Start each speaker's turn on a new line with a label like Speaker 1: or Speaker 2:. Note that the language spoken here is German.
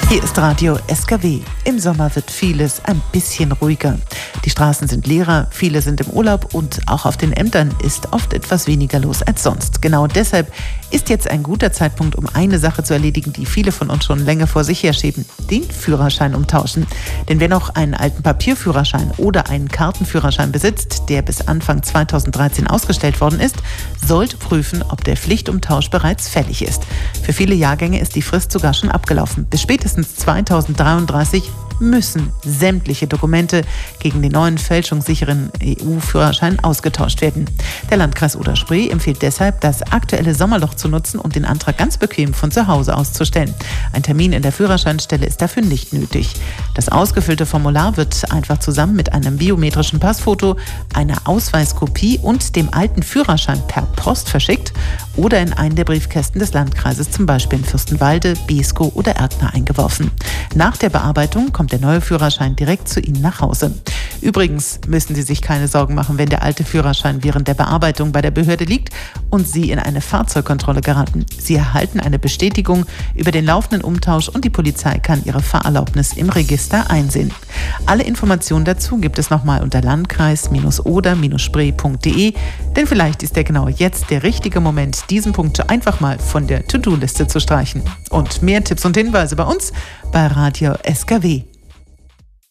Speaker 1: Hier ist Radio SKW. Im Sommer wird vieles ein bisschen ruhiger. Die Straßen sind leerer, viele sind im Urlaub und auch auf den Ämtern ist oft etwas weniger los als sonst. Genau deshalb ist jetzt ein guter Zeitpunkt, um eine Sache zu erledigen, die viele von uns schon länger vor sich herschieben: den Führerschein umtauschen. Denn wer noch einen alten Papierführerschein oder einen Kartenführerschein besitzt, der bis Anfang 2013 ausgestellt worden ist, sollte prüfen, ob der Pflichtumtausch bereits fällig ist. Für viele Jahrgänge ist die Frist sogar schon abgelaufen. Bis spätestens 2033 müssen sämtliche Dokumente gegen den neuen fälschungssicheren EU-Führerschein ausgetauscht werden. Der Landkreis Oder-Spree empfiehlt deshalb, das aktuelle Sommerloch zu nutzen und den Antrag ganz bequem von zu Hause auszustellen. Ein Termin in der Führerscheinstelle ist dafür nicht nötig. Das ausgefüllte Formular wird einfach zusammen mit einem biometrischen Passfoto, einer Ausweiskopie und dem alten Führerschein per Post verschickt oder in einen der Briefkästen des Landkreises, zum Beispiel in Fürstenwalde, Beeskow oder Erkner, eingeworfen. Nach der Bearbeitung kommt der neue Führerschein direkt zu Ihnen nach Hause. Übrigens müssen Sie sich keine Sorgen machen, wenn der alte Führerschein während der Bearbeitung bei der Behörde liegt und Sie in eine Fahrzeugkontrolle geraten. Sie erhalten eine Bestätigung über den laufenden Umtausch und die Polizei kann Ihre Fahrerlaubnis im Register einsehen. Alle Informationen dazu gibt es nochmal unter landkreis-oder-spree.de, denn vielleicht ist ja genau jetzt der richtige Moment, diesen Punkt einfach mal von der To-Do-Liste zu streichen. Und mehr Tipps und Hinweise bei uns bei Radio SKW.